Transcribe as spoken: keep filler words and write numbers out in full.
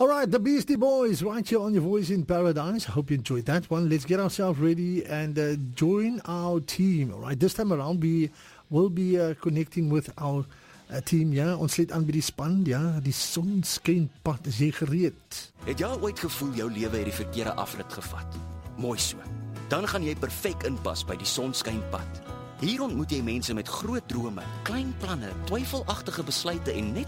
All right, the Beastie Boys, right here on Your Voice in Paradise. I hope you enjoyed that one. Let's get ourselves ready and uh, join our team. All right, this time around we will be uh, connecting with our uh, team. Ja, ons sluit aan by die span. Ja, die son skyn pad. Is jy gereed? Het jy ooit gevoel jou lewe het die verkeerde afrit gevat? Mooi so. Dan gaan jy perfek inpas by die sonskynpad. Hier ontmoet jy mense met groot drome, klein planne, twyfelagtige besluite en net